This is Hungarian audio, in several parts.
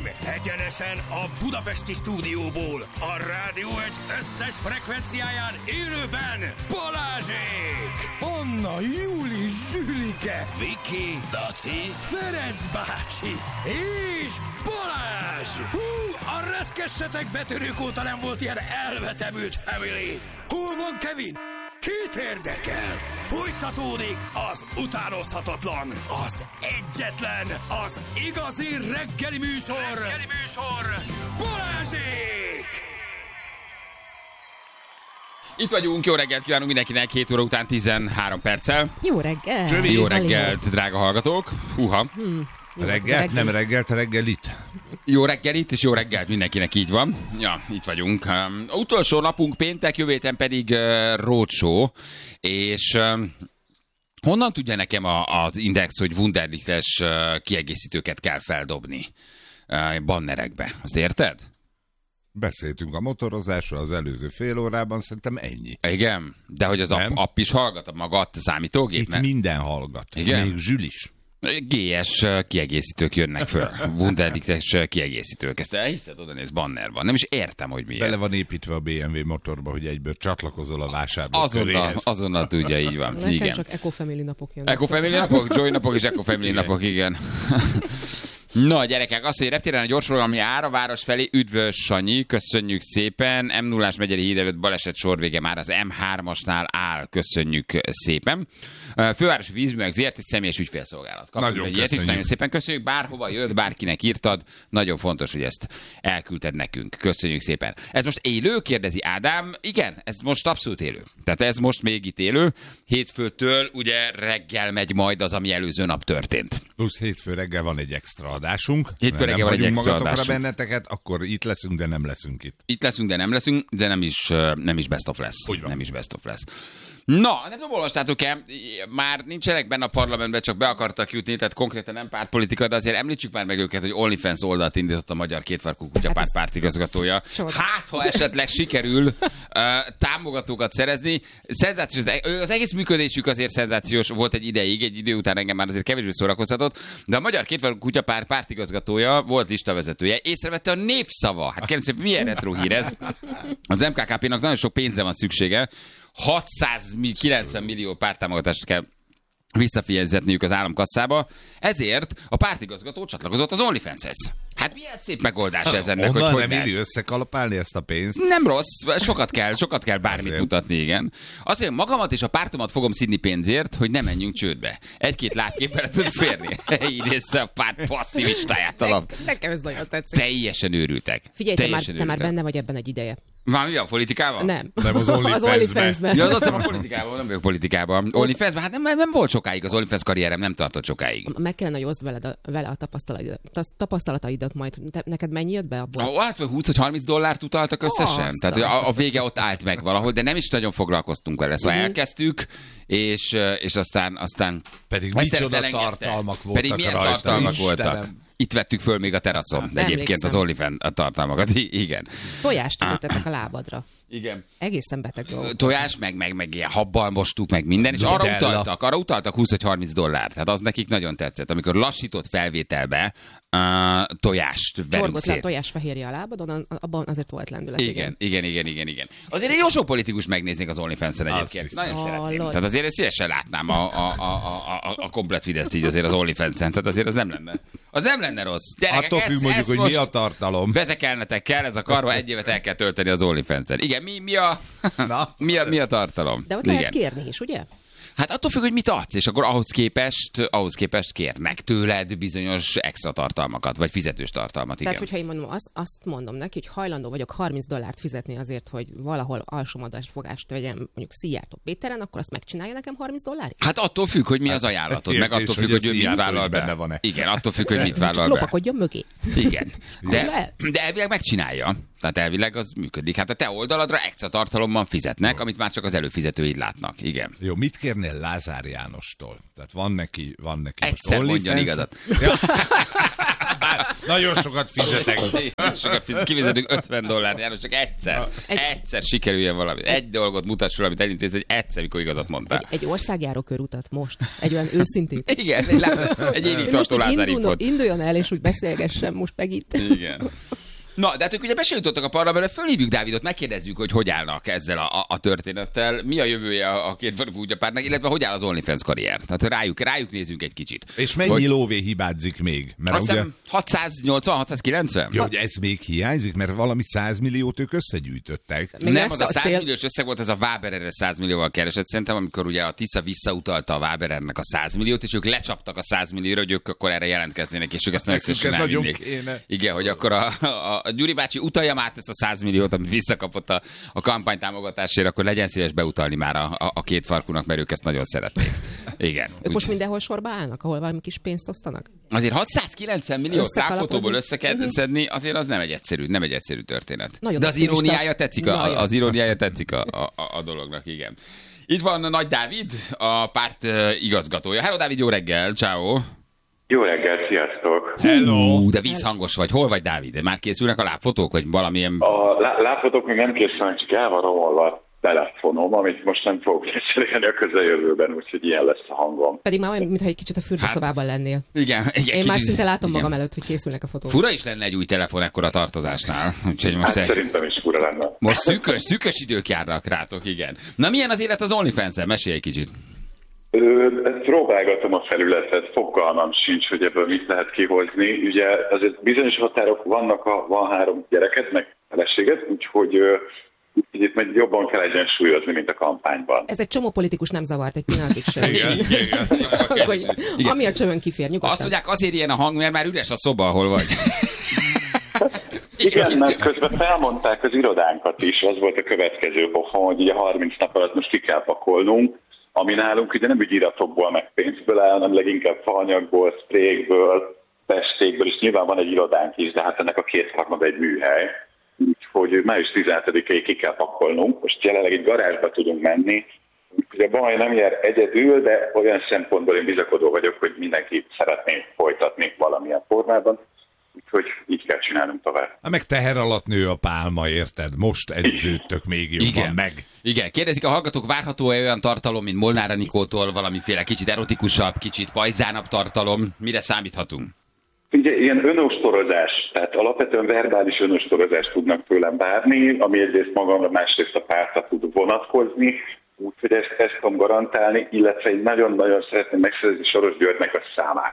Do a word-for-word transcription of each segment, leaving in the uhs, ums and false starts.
egyenesen a budapesti stúdióból, a Rádió egy összes frekvenciáján élőben Balázsék! Anna, Júli, Zsülike, Viki, Daci, Ferenc bácsi és Balázs! Hú, a reszkessetek betörők óta nem volt ilyen elvetemült family! Hol van Kevin? Kit érdekel? Folytatódik az utánozhatatlan, az egyetlen, az igazi reggeli műsor, reggeli műsor, Balázsék! Itt vagyunk, jó reggelt kívánunk mindenkinek, hét óra után tizenhárom perccel. Jó reggel! Csövi. Jó reggelt, drága hallgatók. Húha. Hmm. Reggelt, nem reggelt, a reggelit. Jó reggelit, és jó reggelt mindenkinek, így van. Ja, itt vagyunk. Um, utolsó napunk péntek, jövő héten pedig uh, roadshow, és um, honnan tudja nekem a, az Index, hogy Wunderliches uh, kiegészítőket kell feldobni uh, bannerekbe? Azt érted? Beszéltünk a motorozásról az előző fél órában, szerintem ennyi. Igen, de hogy az app, app is hallgat, maga a számítógép? Itt mert... minden hallgat, igen? Még Zsül is. gé es kiegészítők jönnek föl. Wunderliches kiegészítők. Ezt elhiszed, oda néz, banner van. Nem is értem, hogy miért. Bele van építve a bé em vé motorba, hogy egyből csatlakozol a vásárló azonnal, köréhez. Azonnal tudja, így van. Nekem igen. csak Eco-Family napok jönnek. Eco-Family napok, Joy napok és Eco-Family napok, igen. Na, gyerekek, azt, hogy reptéren a gyorsforgalmi ára város felé, üdvös Sanyi, köszönjük szépen. em nullás Megyeri híd előtt baleset sorvége már az em hármasnál áll, köszönjük szépen. Fővárosi Vízművek zé er té személyes ügyfélszolgálat. Nagyon köszönjük. Nagyon szépen köszönjük, bárhova jött, bárkinek írtad. Nagyon fontos, hogy ezt elküldted nekünk. Köszönjük szépen. Ez most élő, kérdezi Ádám. Igen, ez most abszolút élő. Tehát ez most még itt élő. Hétfőtől ugye reggel megy majd az, ami előző nap történt. Plusz hétfő reggel van egy extra adásunk. Hétfő reggel van egy extra magatokra adásunk. benneteket, akkor itt leszünk, de nem leszünk itt. Itt leszünk, de nem leszünk, de nem is, nem is best of lesz. Nem is best of lesz. Na, nem tudom, olvastátok-e, már nincsenek benne a parlamentben, csak be akartak jutni, tehát konkrétan nem pártpolitika, de azért említsük már meg őket, hogy OnlyFans oldalt indított a Magyar Kétfarkú Kutyapárt hát pártigazgatója. Hát, ha esetleg sikerül uh, támogatókat szerezni, szenzációs, az egész működésük azért szenzációs volt egy ideig, egy idő után engem már azért kevésbé szórakoztatott, de a Magyar Kétfarkú Kutyapárt pártigazgatója volt listavezetője, észrevette a Népszava. Hát kérem szépen, milyen retro hír ez? Az em ká ká pé-nak nagyon sok pénzre van szüksége, hatszázkilencven millió párttámogatást kell visszafizetniük az államkasszába, ezért a pártigazgató csatlakozott az OnlyFans-hez. Hát milyen szép megoldás ez ennek, Onnan hogy hogy nem éri összekalapálni ezt a pénzt? Nem rossz, sokat kell, sokat kell bármit azért mutatni, igen. Azt mondja, magamat és a pártomat fogom szidni pénzért, hogy ne menjünk csődbe. Egy-két lábképre tud férni. Idézze a párt passzivistáját alap. Nekem ez nagyon tetszik. Teljesen őrültek. Figyelj, te már, te már benne vagy ebben egy ideje. Már mi a politikában? Nem. Nem az OnlyFans-ben. OnlyFans-ben. Ja, az azt hiszem a politikában, nem vagyok politikában. OnlyFans-ben, hát nem, nem volt sokáig, az OnlyFans karrierem nem tartott sokáig. Meg kellene, hogy oszd veled a, vele a tapasztalataidat, tapasztalataidat majd. Te, neked mennyi jött be abból? Ah, hát húsz vagy harminc dollárt utaltak összesen. Oh, tehát a, a vége ott állt meg valahol, de nem is nagyon foglalkoztunk vele. Szóval uh-huh. elkezdtük, és, és aztán, aztán... Pedig micsoda tartalmak voltak Pedig milyen rajta, tartalmak Istenem. voltak. Itt vettük föl még a teraszon, de egyébként az OnlyFans a tartalmakat. I- igen. Tojást ütöttetek a lábadra. Igen. Egészen beteg dolgok. Tojás, meg, meg, meg ilyen habbal mostuk, meg minden, és arra utaltak, arra utaltak húsz vagy harminc dollárt. Tehát az nekik nagyon tetszett. Amikor lassított felvételbe uh, tojást verünk Csorgott le a szét. tojás fehérje a lábadon, abban azért volt lendület. Igen, igen, igen, igen, igen. Azért egy jó sok politikus megnéznék az OnlyFans-en egyébként. Nagyon Hallod. szeretném. Tehát azért szívesen látnám a, a, a, a, a, a komplet Fideszt így azért az OnlyFans-en. Tehát azért az nem lenne. Az nem lenne rossz. Gyerekek, Attól függ ez, mondjuk, ez hogy mi a tartalom. Vezekelnetek kell, ez a karva egy évet el kell tölteni az OnlyFans-en. Igen, mi, mi, a, Na. mi, a, mi a tartalom? De ott igen. lehet kérni is, ugye? Hát attól függ, hogy mit adsz, és akkor ahhoz képest, ahhoz képest kérnek tőled bizonyos extra tartalmakat, vagy fizetős tartalmat, igen. Tehát, hogyha én mondom, azt, azt mondom neki, hogy hajlandó vagyok harminc dollárt fizetni azért, hogy valahol alsómagas fogást vegyem mondjuk Szijjártó Péteren, akkor azt megcsinálja nekem harminc dollárért? Hát attól függ, hogy mi az ajánlatod, kérdés, meg attól függ, hogy hogy, a hogy ő mit Szijjártó vállal is be. benne van-e. Igen, attól függ, hogy mit vállal Csak be. lopakodjon mögé. Igen, de, el. de elvileg megcsinálja. Tehát elvileg az működik. Hát a te oldaladra extra tartalomban fizetnek, amit már csak az előfizetőid látnak. Igen. Jó, mit kérnél Lázár Jánostól? Tehát van neki, van neki Egyszer most mondjon OnlyFans. igazat. Ja. Bár, Nagyon sokat fizetek. Sokat fizetek, kifizetünk ötven dollár, János, csak egyszer. Egy... Egyszer sikerüljen valami. Egy dolgot mutassul, amit elintéz, hogy egyszer, mikor igazat mondtál. Egy, egy országjáró körutat most. Egy olyan őszintét. Igen, egy, lá... egy évig tartó Lázár-infot. Induljon el, és úgy beszélgessen most meg itt. Igen. Na, de hát ők ugye be se jutottak a parlamentbe, fölhívjuk Dávidot, megkérdezzük, hogy hogy állnak ezzel a, a, a történettel, mi a jövője a, a két kutyapártnak, illetve hogy áll az OnlyFans karrier. Tehát rájuk, rájuk nézzünk egy kicsit. És mennyi hogy... lóvé hibázik még? Mert azt ugye... hatszáznyolcvan hatszázkilencven? Ja, hogy ez még hiányzik, mert valami száz milliót ők összegyűjtöttek. Még nem, az a száz milliós összeg volt, ez a Wabererre száz millióval keresett, szerintem, amikor ugye a Tisza visszautalta a Waberernek a száz milliót, és ők lecsaptak a száz millióra, hogy ők akkor erre jelentkeznének, és ők ezt nagyon szívesen elvinnék. Igen, hogy akkor a, a a Gyuri bácsi utaljam át ezt a száz milliót, amit visszakapott a, a kampánytámogatásért, akkor legyen szíves beutalni már a, a, a két farkunak, mert ők ezt nagyon szeretnék. Igen. Ők most mindenhol sorba állnak, ahol valami kis pénzt osztanak? Azért hatszázkilencven milliót táfotóból össze kell szedni, azért az nem egy egyszerű, nem egy egyszerű történet. Nagyon de az iróniája tetszik, a, az iróniája tetszik a, a, a dolognak, igen. Itt van Nagy Dávid, a párt igazgatója. Hello Dávid, jó reggel, ciao. Jó reggel, sziasztok! Hello! De vízhangos vagy. Hol vagy, Dávid? Már készülnek a lábfotók, vagy valamilyen... A lá- lábfotók még nem készülnek, csak el van romolva a telefonom, amit most nem fogok beszélni a közeljövőben, úgyhogy ilyen lesz a hangom. Pedig már olyan, mintha egy kicsit a fürdőszobában hát, lennél. Igen. igen Én kicsit, már szinte látom igen. magam előtt, hogy készülnek a fotók. Fura is lenne egy új telefon ekkora tartozásnál. Úgyhogy most hát egy... szerintem is fura lenne. Most szűkös, szűkös idők járnak rátok, igen. Na milyen az élet az OnlyFans-en? Mesélj egy kicsit. Ezt próbálgatom a felületet, fogalmam sincs, hogy ebből mit lehet kihozni. Ugye azért bizonyos határok vannak, a, van három gyereket, meg feleséget, úgyhogy így itt majd jobban kell egyensúlyozni, mint a kampányban. Ez egy csomó politikus nem zavart egy pillanatig sem. Igen, igen. Hogy, ami a csövön kifér, nyugodtan. Azt mondják, azért ilyen a hang, mert már üres a szoba, ahol vagy. Igen, mert közben felmondták az irodánkat is, az volt a következő pofon, hogy ugye harminc nap alatt most ki kell pakolnunk, ami nálunk ugye nem ügyiratokból, meg pénzből áll, hanem leginkább faanyagból, sprékből, festékből, és nyilván van egy irodánk is, de hát ennek a kétharmad egy műhely. Úgyhogy május tizenhetedikéig ki kell pakolnunk. Most jelenleg egy garázsba tudunk menni. Ugye a baj nem jár egyedül, de olyan szempontból én bizakodó vagyok, hogy mindenki szeretné folytatni valamilyen formában. Úgyhogy így kell csinálnunk tovább. Ha meg teher alatt nő a pálma, érted? Most edződtök még jobban Igen. meg. Igen, kérdezik a hallgatók, várható-e olyan tartalom, mint Molnár Anikótól, valamiféle kicsit erotikusabb, kicsit pajzánabb tartalom? Mire számíthatunk? Ugye ilyen önostorozás, tehát alapvetően verbális önostorozást tudnak tőlem várni, ami egyrészt magamra, másrészt a pártra tud vonatkozni, úgyhogy ezt, ezt tudom garantálni, illetve én nagyon-nagyon szeretném megszerezni Soros Györgynek a számát.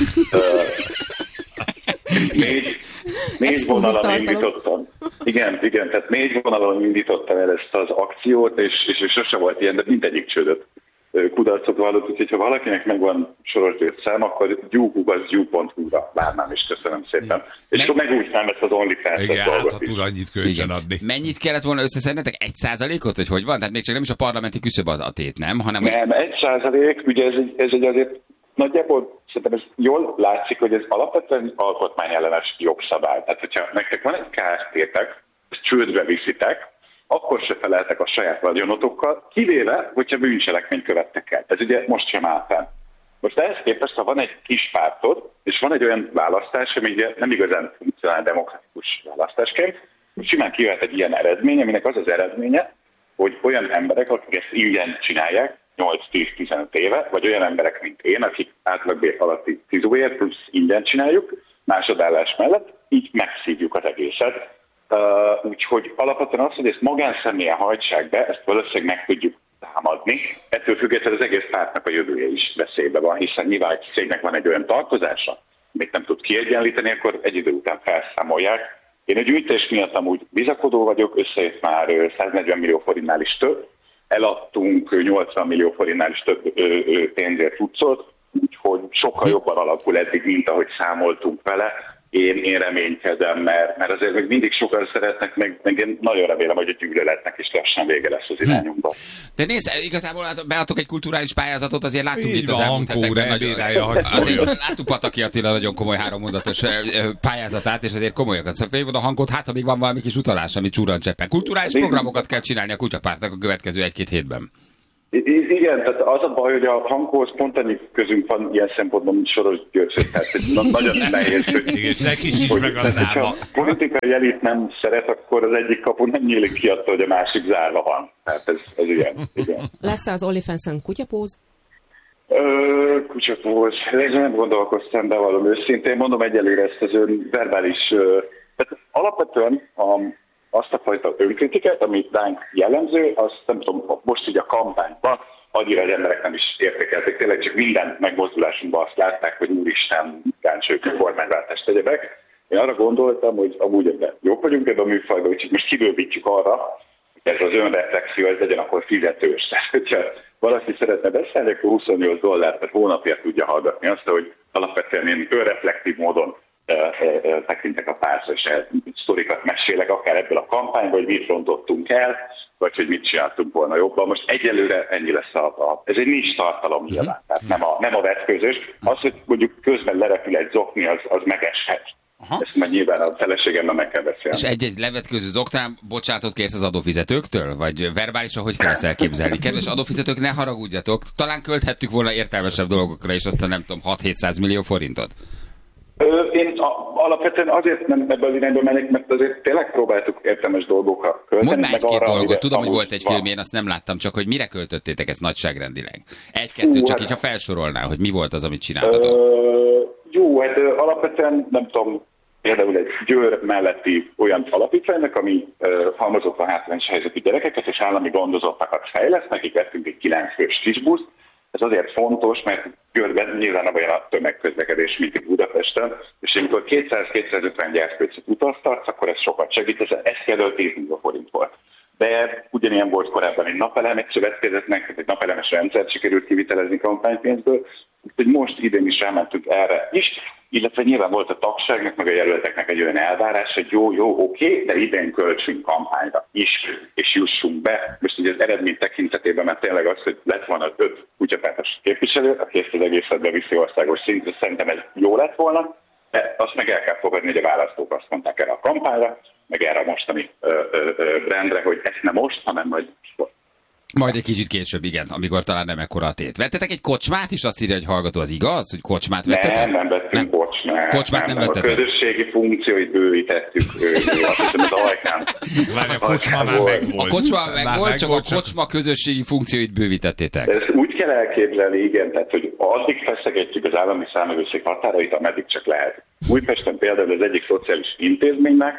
Négy, négy vonalon indítottam. Igen, igen, tehát négy vonalon indítottam el ezt az akciót, és, és, és sose volt ilyen, de mindegyik csődöt kudarcot vallott, úgyhogy ha valakinek megvan Soros György szám, akkor gyúkugazgyú pont hu-ra várnám is, köszönöm szépen. És Meg... akkor megújtnám ezt az OnlyFans-et Igen, dolgot hát, ha is. tud annyit kölcsön adni. Mennyit kellett volna összeszednetek? Egy százalékot, vagy hogy van? Tehát még csak nem is a parlamenti küszöb a tét, nem? Hanem, nem, egy százalék, ugye ez egy, ez egy azért nagyjából szerintem ez jól látszik, hogy ez alapvetően alkotmányellenes jogszabály. Tehát, hogyha nektek van egy kártétek, ezt csődbe viszitek, akkor se feleltek a saját vagyonotokkal, kivéve, hogyha bűncselekményt követtek el. Ez ugye most sem áll fenn. Most ehhez képest, ha van egy kis pártod, és van egy olyan választás, ami ugye nem igazán funkcionál demokratikus választásként, simán kijöhet egy ilyen eredmény, aminek az az eredménye, hogy olyan emberek, akik ezt ingyen csinálják, nyolc-tíz-tizenöt éve, vagy olyan emberek, mint én, akik átlagbér alatti tízóért plusz ingyen csináljuk, másodállás mellett, így megszívjuk az egészet. Uh, úgyhogy alapvetően az, hogy ezt magánszemélyen hajtsák be, ezt valószínűleg meg tudjuk támadni. Ettől függetlenül az egész pártnak a jövője is veszélybe van, hiszen nyilván egy cégnek van egy olyan tartozása, amit nem tud kiegyenlíteni, akkor egy idő után felszámolják. Én a gyűjtés miatt amúgy bizakodó vagyok, összejött már száznegyven millió forintnál is több, eladtunk nyolcvan millió forintnál is több ö, ö, pénzért cuccot, úgyhogy sokkal jobban alakul eddig, mint ahogy számoltunk vele. Én, én reménykedem, mert, mert azért még mindig sokan szeretnek, meg, meg én nagyon remélem, hogy a gyűlöletnek is lassan vége lesz az irányunkban. De nézd, igazából beadtok egy kulturális pályázatot, azért láttuk itt az elmúlt hetekben nagyon... Azért láttuk Pataki Attila nagyon komoly hárommondatos pályázatát, és azért komolyakat szokva a hangot, hát ha még van valami kis utalás, ami csúran cseppen. Kulturális programokat kell csinálni a kutyapártnak a következő egy-két hétben. I- igen, tehát az a baj, hogy a hanghoz pont annyi közünk van ilyen szempontból, mint Soros György, tehát na- nagyon nehéz, hogy, Igen, neki sincs hogy meg a tehát, zába. hogyha politikai elit nem szeret, akkor az egyik kapu nem nyílik ki attól, hogy a másik zárva van. Tehát ez, ez ilyen, igen. Lesz-e az OnlyFans-en kutyapóz? Ö, kutyapóz, ezzel nem gondolkoztam, de valami őszintén mondom egyelőre ezt az ön verbális, ö, tehát alapvetően a, azt a fajta önkritikát, amit ránk jellemző, azt nem tudom, most így a kampányban annyira az emberek nem is értékelték, tényleg csak minden megmozdulásunkban azt látták, hogy úristen, káncsők, kormányváltást tegyebek. Én arra gondoltam, hogy amúgy ebben jók vagyunk ebben a műfajban, úgyhogy most kibővítjük arra, hogy ez az önreflexió, ez legyen akkor fizetős. Tehát, hogyha valaki szeretne beszélni, akkor huszonnyolc dollár per hónapért tudja hallgatni azt, hogy alapvetően én önreflektív módon e, e, e, tekintek a pártra, és e, sztorikat mesélek, akár ebből a kampányból, hogy mit rontottunk el, vagy hogy mit csináltunk volna jobban. Most egyelőre ennyi lesz a... a ez egy nincs tartalom nyilván, tehát nem a, nem a vetközös. Az, hogy mondjuk közben lerepül egy zokni, az, az megeshet. Aha. Ezt már nyilván a feleségemmel meg kell beszélni. És egy-egy levetkőző zoktán bocsátot kérsz az adófizetőktől? Vagy verbálisan hogy kell ezt elképzelni? Kedves adófizetők, ne haragudjatok. Talán költhettük volna értelmesebb dolgokra is azt a nem tudom hat-hétszáz millió forintot. Ö, én a, alapvetően azért nem ebbe az irányba mennék, mert azért tényleg próbáltuk értelmes dolgokra költeni. Mondd már egy-két dolgot. Tudom, hogy volt egy van. film, én azt nem láttam, csak hogy mire költöttétek ezt nagyságrendileg. Egy-kettő, csak hát, így ha felsorolnál, hogy mi volt az, amit csináltatok. Ö, jó, hát ö, alapvetően nem tudom, például egy Győr melletti olyan alapítványnak, ami uh, halmozottan hátrányos helyzetű gyerekeket és állami gondozottakat fejleszt, nekik vettünk egy kilenc fős kisbuszt. Ez azért fontos, mert Győrben nyilván olyan a tömegközlekedés, mint itt Budapesten, és amikor kétszáz-kétszázötven gyerkőcöt utaztatsz, akkor ez sokat segít, ez, ez például tíz millió forint volt. De ugyanilyen volt korábban egy napelem, egy szövetkezetnek, egy napelemes rendszert sikerült kivitelezni kampánypénzből, úgyhogy most idén is elmentünk erre is, illetve nyilván volt a tagságnak, meg a jelölteknek egy olyan elvárás, hogy jó, jó, oké, de idén költsünk kampányra is, és jussunk be. Most ugye az eredmény tekintetében, mert tényleg az, hogy lett volna öt kutyapártos képviselő, aki ezt az egészet beviszi országos szintre, szerintem ez jó lett volna, de azt meg el kell fogadni, hogy a választók azt mondták erre a kampányra, meg erre a mostani ö, ö, ö, brandre, hogy ezt nem most, hanem majd Majd egy kicsit később, igen, amikor talán nem ekkora a tét. Vettetek egy kocsmát is, azt írja, hogy hallgató, az igaz, hogy kocsmát vettetek? Nem, nem vettünk nem. kocsmát. Kocsmát nem, nem vettetek. A közösségi funkcióit bővítettük, ő, ő, azt hiszem az ajkán. Várj, a kocsma már megvolt. A kocsma már megvolt, csak meg a kocsma közösségi funkcióit bővítettétek. De ezt úgy kell elképzelni, igen, tehát hogy addig feszegetjük az állami számövőszék határait, ameddig csak lehet. Újpesten például az egyik szociális intézménynek,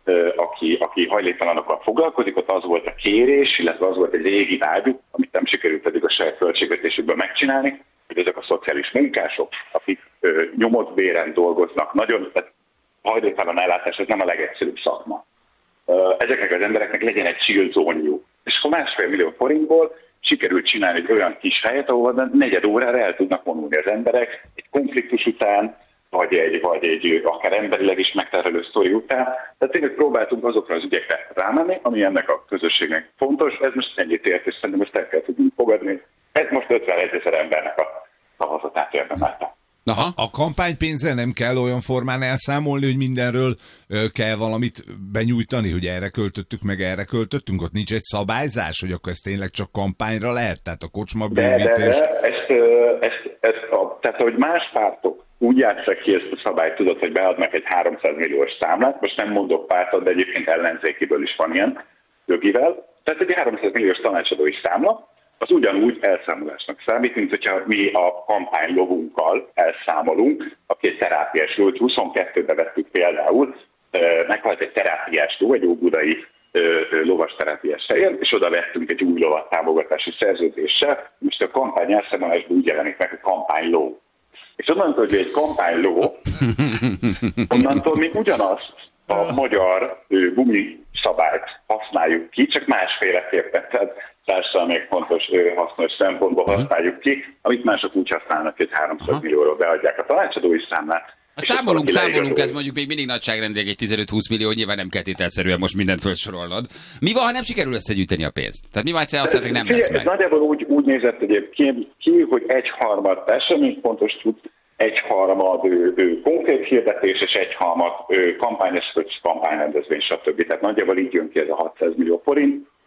aki, aki hajléktalanokkal foglalkozik, ott az volt a kérés, illetve az volt egy régi vágyuk, amit nem sikerült pedig a saját költségvetésükből megcsinálni, hogy ezek a szociális munkások, akik ö, nyomott béren dolgoznak, nagyon, tehát hajléktalan ellátás, ez nem a legegyszerűbb szakma. Ö, ezeknek az embereknek legyen egy chill zónjuk. És akkor másfél millió forintból sikerült csinálni egy olyan kis helyet, ahol negyed órára el tudnak vonulni az emberek egy konfliktus után, vagy egy, vagy egy akár emberileg is megterhelő sztori után. Tehát tényleg próbáltunk azokra az ügyekre rámenni, ami ennek a közösségnek fontos. Ez most ennyit ért, és szerintem most el kell tudni fogadni. Ez most ötvenegy ezer embernek a szavazatát érdemelte. Aha. A kampánypénzzel nem kell olyan formán elszámolni, hogy mindenről ö, kell valamit benyújtani, hogy erre költöttük, meg erre költöttünk? Ott nincs egy szabályzás, hogy akkor ez tényleg csak kampányra lehet? Tehát a kocsma bővítés... De, de, de ezt, ezt, ezt a, tehát ahogy más pártok úgy játsszák ki ezt a szabályt, tudod, hogy beadnak egy háromszáz milliós számlát, most nem mondok pártot, de egyébként ellenzékiből is van ilyen jogivel. Tehát egy háromszáz milliós tanácsadói számla, az ugyanúgy elszámolásnak számít, mint hogyha mi a kampány logunkkal elszámolunk, aki egy terápiás ló, huszonkettőbe vettük például, meghalt egy terápiás ló, egy óbudai lovas terápiás helyen, és oda vettünk egy új lovat támogatási szerződéssel, most a kampány elszámolásban úgy jelenik meg, a kampány ló. És onnantól, hogy egy kampányló, onnantól még ugyanazt a magyar gumi szabályt használjuk ki, csak másféleképpen, tehát társadalmi fontos, hasznos szempontból használjuk ki, amit mások úgy használnak, hogy háromszáz millióról beadják a tanácsadói számlát. Hát számolunk, számolunk, ez mondjuk még mindig nagyságrendileg egy tizenöt-húsz millió, nyilván nem kell tételszerűen most mindent felsorolnod. Mi van, ha nem sikerül összegyűjteni a pénzt? Tehát mi van, egyszer azt mondják, nem lesz meg? Ez nagyjából úgy, úgy nézett egyébként ki, hogy egyharmad eseménypontos tud, egyharmad ő, ő, konkrét hirdetés, és egyharmad kampányeszköz, kampányrendezvény, stb. Tehát nagyjából így jön ki ez a hatszáz millió forint.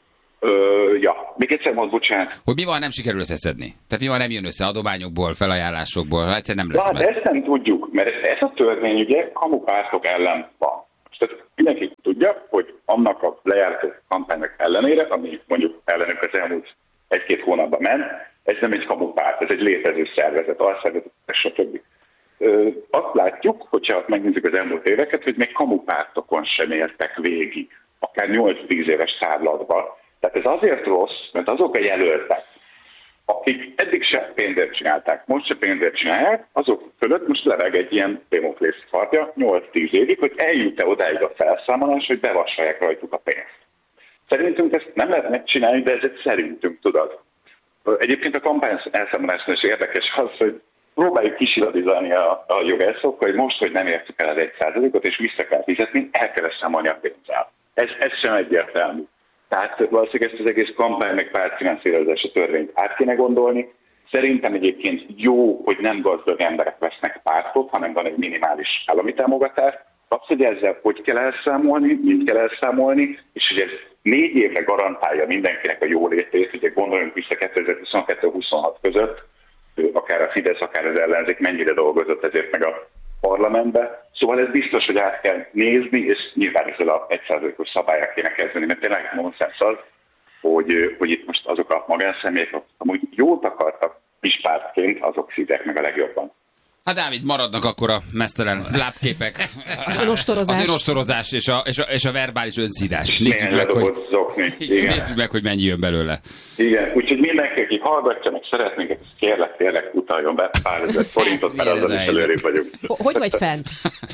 Ö, ja, még egyszer mond, bocsánat. Hogy mi van, nem sikerül összeszedni? Tehát mi van, nem jön össze adományokból, felajánlásokból, egyszer nem lesz Na, meg. de ezt nem tudjuk, mert ez a törvény ugye kamupártok ellen van. Tehát mindenki tudja, hogy annak a lejárató kampánynak ellenére, ami mondjuk ellenünk az elmúlt egy-két hónapban ment, ez nem egy kamupárt, ez egy létező szervezet, alszervezet, stb. Ö, azt látjuk, hogyha megnézzük az elmúlt éveket, hogy még kamupártokon sem értek végig, akár nyolc-tíz éves távlatban. Tehát ez azért rossz, mert azok a jelöltek, akik eddig se pénzért csinálták, most se pénzért csinálják, azok fölött most leveg egy ilyen Damoklész kardja nyolc-tíz évig, hogy eljut-e odáig a felszámolás, hogy bevassalják rajtuk a pénzt. Szerintünk ezt nem lehet megcsinálni, de ez egy szerintünk, tudod. Egyébként a kampány elszámolásnál is érdekes az, hogy próbáljuk kisiladizálni a, a jogászokkal, hogy most, hogy nem értük el az egy százalékot, és vissza kell fizetni, el kell számolni a pénzzel. Ez, ez sem egyértelmű. Tehát valószínűleg ezt az egész kampány meg pártfinanszírozási törvényt át kéne gondolni. Szerintem egyébként jó, hogy nem gazdag emberek vesznek pártot, hanem van egy minimális állami támogatás. Az, hogy ezzel hogy kell elszámolni, mit kell elszámolni, és hogy ez négy évre garantálja mindenkinek a jólétét, ugye gondoljunk vissza kétezer-huszonkettő-huszonhat között, akár a Fidesz, akár az ellenzék mennyire dolgozott ezért meg a parlamentbe. Szóval ez biztos, hogy át kell nézni, és nyilván ezzel a egy százalékos szabályát kéne kezdeni, mert tényleg nonsens az, hogy, hogy itt most azok a magánszemélyek, amúgy jót akartak kispártként, azok szítek meg a legjobban. Hát Dávid, maradnak akkor a mesztelen lábképek. Az ostorozás. Az ostorozás és a, és a, és a verbális önszídás. Nézzük meg, hogy, nézzük meg, hogy mennyi jön belőle. Igen, úgyhogy mindenki, aki hallgatja, meg szeretnénk, ezt kérlek, kérlek, utaljon be pár ezer forintot, mert azzal is előrébb vagyunk. Hogy vagy fent?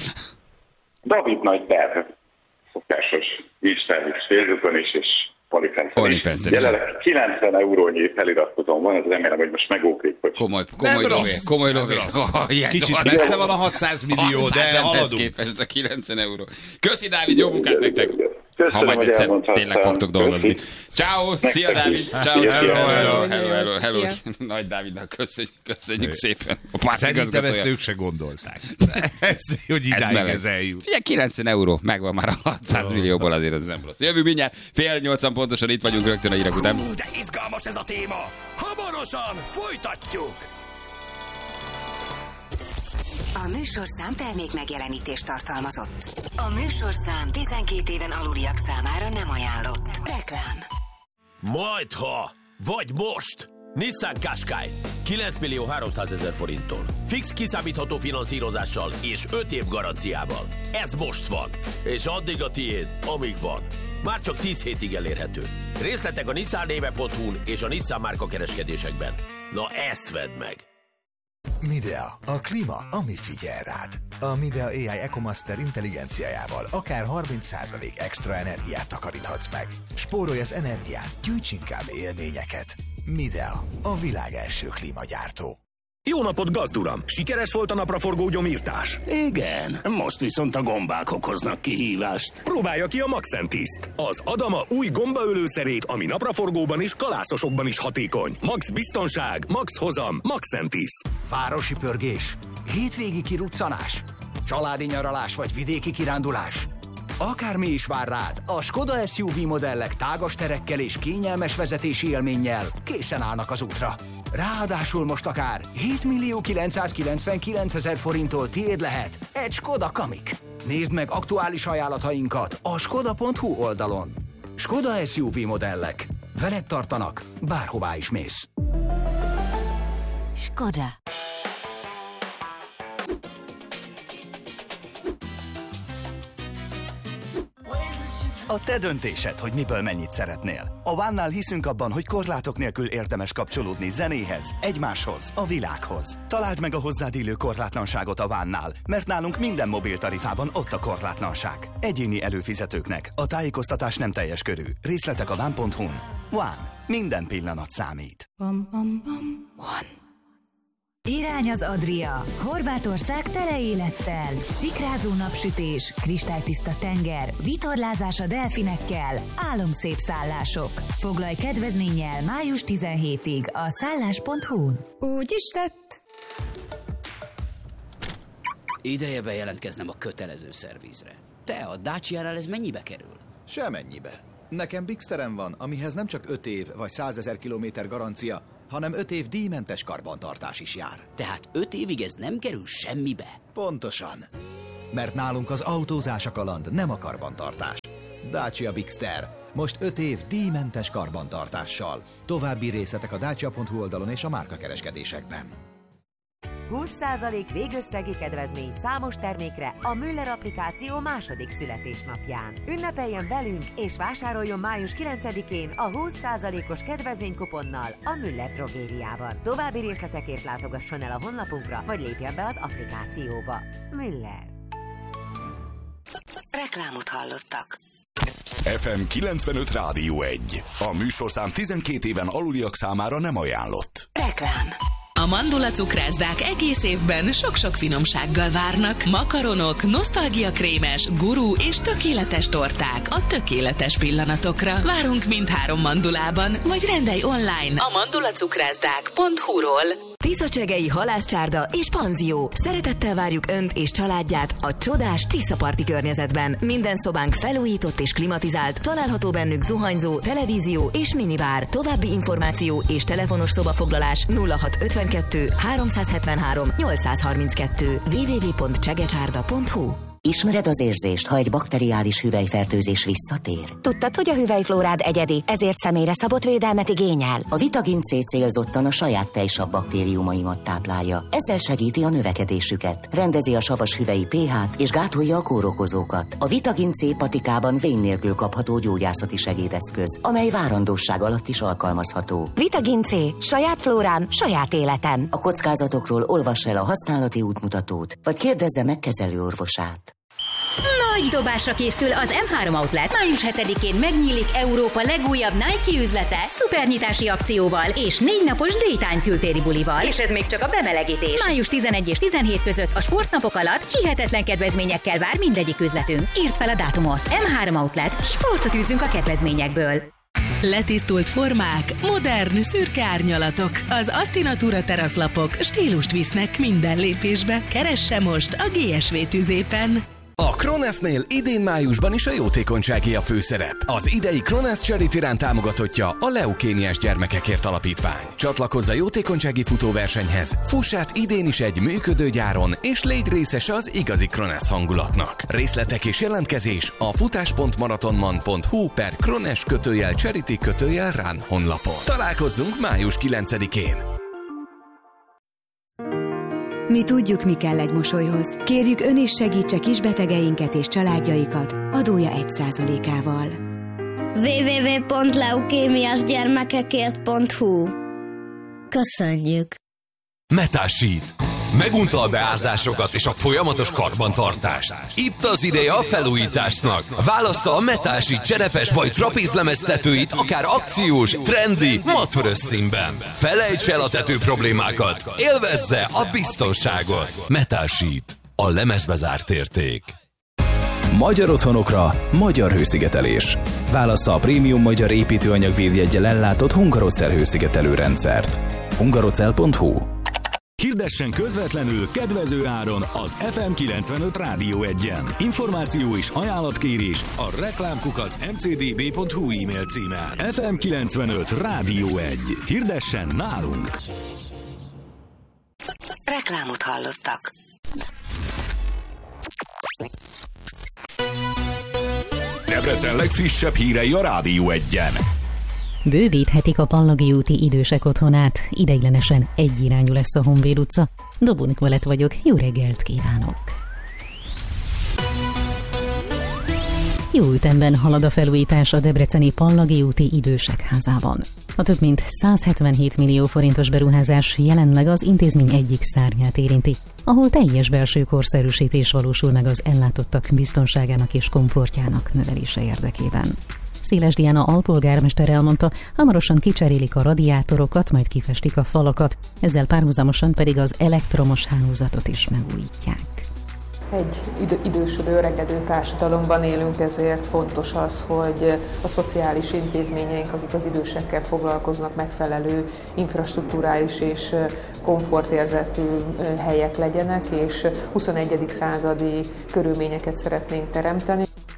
David Nagy terv, szokásos Instagram és Facebookon is, és OnlyFans-en. Jelenleg kilencven eurónyi feliratkozón van, ez remélem, hogy most megóklik. Hogy... Komoly, komoly lové, komoly lové. Oh, kicsit messze van a hatszáz millió, de haladunk. Képest a kilencven euró. Köszi, Dávid, jó munkát nektek! Köszönöm, ha majd egyszer tényleg fogtok dolgozni. Ciao, szia Dávid! Ciao, hello, hello, hello, hello. Nagy Dávidnak köszönjük, köszönjük szépen. Szerintem ezt ők se gondolták. Ezt, hogy idáig ez eljut. Ugye kilencven euró, megvan már a hatszáz millióból, azért ez nem rossz. Jövő mindjárt, fél nyolcan pontosan itt vagyunk rögtön a hírek után. Hú, de izgalmas ez a téma! Hamarosan folytatjuk! A műsorszám termék megjelenítést tartalmazott. A műsorszám tizenkét éven aluliak számára nem ajánlott. Reklám. Majdha, vagy most! Nissan Qashqai kilenc millió háromszázezer forinttól. Fix kiszámítható finanszírozással és öt év garanciával. Ez most van. És addig a tiéd, amíg van. Már csak tíz hétig elérhető. Részletek a nissan néve pont hu-n és a Nissan márka kereskedésekben. Na ezt vedd meg! Midea, a klíma, ami figyel rád. A Midea á i EcoMaster intelligenciájával akár harminc százalék extra energiát takaríthatsz meg. Spórolj az energián, gyűjts inkább élményeket. Midea, a világ első klímagyártó. Jó napot, gazduram! Sikeres volt a napraforgó gyomírtás? Igen, most viszont a gombák okoznak kihívást. Próbálja ki a Maxentiszt, az Adama új gombaölőszerét, ami napraforgóban és kalászosokban is hatékony. Max biztonság, max hozam, Maxentiszt. Városi pörgés, hétvégi kiruccanás, családi nyaralás vagy vidéki kirándulás. Akármi is vár rád, a Skoda es u vé modellek tágas terekkel és kényelmes vezetési élménnyel készen állnak az útra. Ráadásul most akár hétmillió kilencszázkilencvenkilencezer forinttól tiéd lehet egy Skoda Kamiq. Nézd meg aktuális ajánlatainkat a skoda pont hu oldalon. Skoda es u vé modellek. Veled tartanak, bárhová is mész. Skoda. A te döntésed, hogy miből mennyit szeretnél. A One-nál hiszünk abban, hogy korlátok nélkül érdemes kapcsolódni zenéhez, egymáshoz, a világhoz. Találd meg a hozzád illő korlátlanságot a One-nál, mert nálunk minden mobiltarifában ott a korlátlanság. Egyéni előfizetőknek a tájékoztatás nem teljes körű. Részletek a one pont hu-n. One. Minden pillanat számít. One. Irány az Adria. Horvátország tele élettel. Szikrázó napsütés, kristálytiszta tenger, vitorlázás a delfinekkel, álomszép szállások. Foglalj kedvezménnyel május tizenhetedikéig a szállás pont hu-n. Úgy is tett. Ideje bejelentkeznem a kötelező szervizre. Te, a Dacia-nál ez mennyibe kerül? Semennyibe. Nekem Bixterem van, amihez nem csak öt év vagy százezer kilométer garancia, hanem öt év díjmentes karbantartás is jár. Tehát öt évig ez nem kerül semmibe? Pontosan. Mert nálunk az autózás a kaland, nem a karbantartás. Dacia Bixter. Most öt év díjmentes karbantartással. További részletek a dacia pont hu oldalon és a márkakereskedésekben. húsz százalék végösszegi kedvezmény számos termékre a Müller applikáció második születésnapján. Ünnepeljen velünk és vásároljon május kilencedikén a húsz százalékos kedvezménykuponnal a Müller drogériában. További részletekért látogasson el a honlapunkra, vagy lépjen be az applikációba. Müller. Reklámot hallottak. ef em kilencvenöt Rádió egy. A műsorszám tizenkét éven aluliak számára nem ajánlott. Reklám. A Mandula cukrászdák egész évben sok-sok finomsággal várnak. Makaronok, nosztalgiakrémes, gurú és tökéletes torták a tökéletes pillanatokra. Várunk mindhárom Mandulában, vagy rendelj online a mandulacukrászddák pont hu-ról. Tiszacsegei halászcsárda és panzió. Szeretettel várjuk Önt és családját a csodás Tiszaparti környezetben. Minden szobánk felújított és klimatizált, található bennük zuhanyzó, televízió és minibár. További információ és telefonos szobafoglalás nulla hat ötvenkettő háromszázhetvenhárom nyolcszázharminckettő double-u double-u double-u pont csegecsárda pont hu. Ismered az érzést, ha egy bakteriális hüvelyfertőzés visszatér? Tudtad, hogy a hüvelyflórád egyedi, ezért személyre szabott védelmet igényel? A Vitagin C célzottan a saját tejsav baktériumaimat táplálja. Ezzel segíti a növekedésüket, rendezi a savas hüvelyi pH-t és gátolja a kórokozókat. A Vitagin C patikában vén nélkül kapható gyógyászati segédeszköz, amely várandóság alatt is alkalmazható. Vitagin C. Saját flórám, saját életem. A kockázatokról olvass el a használati útmutatót, vagy kérdezze meg kezelőorvosát. Nagy dobásra készül az em három Outlet. május hetedikén megnyílik Európa legújabb Nike üzlete szupernyitási akcióval és négy napos Daytime kültéri bulival. És ez még csak a bemelegítés. május tizenegy és tizenhét között a sportnapok alatt hihetetlen kedvezményekkel vár mindegyik üzletünk. Írd fel a dátumot. em három Outlet. Sportot űzünk a kedvezményekből. Letisztult formák, modern, szürke árnyalatok. Az Astinatura teraszlapok stílust visznek minden lépésbe. Keresse most a gé es vé tüzépen. A Kronesnél idén májusban is a jótékonysági a főszerep. Az idei Krones Charity Run támogatottja a Leukémiás Gyermekekért Alapítvány. Csatlakozz a jótékonysági futóversenyhez, fuss át idén is egy működő gyáron, és légy részese az igazi Krones hangulatnak. Részletek és jelentkezés a futás pont maratonman pont hu per Krones kötőjel Charity kötőjel Run honlapon. Találkozzunk május kilencedikén. Mi tudjuk, mi kell egy mosolyhoz. Kérjük, ön is segítse kisbetegeinket és családjaikat adója egy százalékával. double-u double-u double-u pont leukémiás gyermekekért pont hu. Köszönjük! Metásít. Megunta a beázásokat és a folyamatos karbantartást. Itt az ideje a felújításnak. Válassza a Metásít cserepes vagy trapézlemeztetőit akár akciós, trendi, matörös színben. Felejts el a tető problémákat. Élvezze a biztonságot. Metásít. A lemezbe zárt érték. Magyar otthonokra, magyar hőszigetelés. Válassza a prémium magyar építőanyag védjeggyel ellátott Hungarocell hőszigetelő rendszert. hungarocell pont hu. Hirdessen közvetlenül kedvező áron az ef em kilencvenöt Rádió egyen. Információ és ajánlatkérés a reklámkukac em cé dé bé pont hu e-mail címen. ef em kilencvenöt Rádió egy. Hirdessen nálunk! Reklámot hallottak. Debrecen legfrissebb hírei a Rádió egyen. Bővíthetik a Pallagi úti idősek otthonát, ideiglenesen egyirányú lesz a Honvéd utca. Dobó Nikolett vagyok, jó reggelt kívánok! Jó ütemben halad a felújítás a debreceni Pallagi úti idősek házában. A több mint százhetvenhét millió forintos beruházás jelenleg az intézmény egyik szárnyát érinti, ahol teljes belső korszerűsítés valósul meg az ellátottak biztonságának és komfortjának növelése érdekében. Széles Diana alpolgármester elmondta, hamarosan kicserélik a radiátorokat, majd kifestik a falakat, ezzel párhuzamosan pedig az elektromos hálózatot is megújítják. Egy idő, idősödő, öregedő társadalomban élünk, ezért fontos az, hogy a szociális intézményeink, akik az idősekkel foglalkoznak, megfelelő infrastruktúrális és komfortérzetű helyek legyenek, és huszonegyedik századi körülményeket szeretnénk teremteni.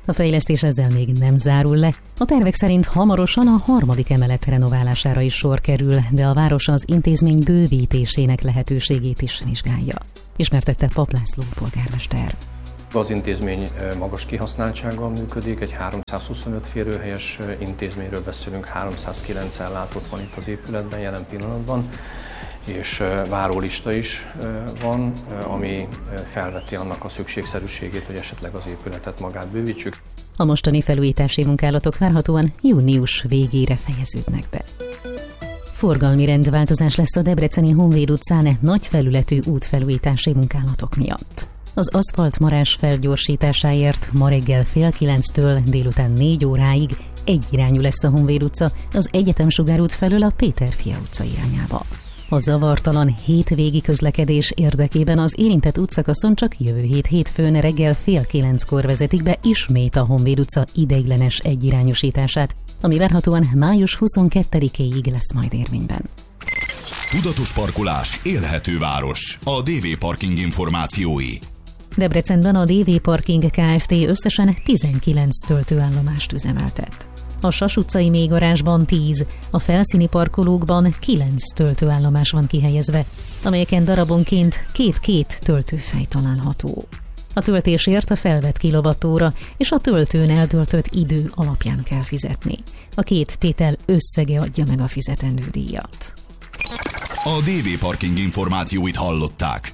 A fejlesztés ezzel még nem zárul le. A tervek szerint hamarosan a harmadik emelet renoválására is sor kerül, de a város az intézmény bővítésének lehetőségét is vizsgálja. Ismertette Pap László polgármester. Az intézmény magas kihasználtsággal működik, egy háromszázhuszonöt férőhelyes intézményről beszélünk, háromszázkilenc ellátott van itt az épületben jelen pillanatban, és várólista is van, ami felveti annak a szükségszerűségét, hogy esetleg az épületet magát bővítsük. A mostani felújítási munkálatok várhatóan június végére fejeződnek be. Forgalmi rendváltozás lesz a debreceni Honvéd utcán nagy felületű útfelújítási munkálatok miatt. Az aszfaltmarás felgyorsításáért ma reggel fél kilenctől délután négy óráig egyirányú lesz a Honvéd utca az Egyetemsugár út felől a Péterfia utca irányába. A zavartalan hétvégi közlekedés érdekében az érintett útszakaszon csak jövő hét hétfőn reggel fél kilenckor vezetik be ismét a Honvéd utca ideiglenes egyirányosítását, ami várhatóan május huszonkettedikéig lesz majd érvényben. Tudatos parkolás, élhető város. A dé vé Parking információi. Debrecenben a dé vé Parking Kft. Összesen tizenkilenc töltőállomást üzemeltet. A Sas utcai mélygarázsban tíz, a felszíni parkolókban kilenc töltőállomás van kihelyezve, amelyeken darabonként két-két töltőfej található. A töltésért a felvett kilovattóra és a töltőn eltöltött idő alapján kell fizetni. A két tétel összege adja meg a fizetendő díjat. A dé vé Parking információit hallották.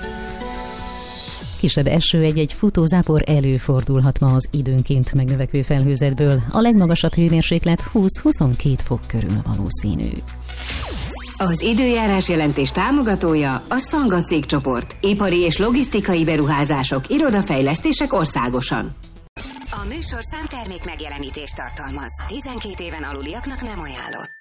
Kisebb eső, egy-egy futózápor előfordulhat ma az időnként megnövekvő felhőzetből. A legmagasabb hőmérséklet húsz-huszonkettő fok körül valószínű. Az időjárás jelentés támogatója a Szanga cégcsoport. Ipari és logisztikai beruházások, irodafejlesztések országosan. A műsorszám termék megjelenítést tartalmaz. tizenkét éven aluliaknak nem ajánlott.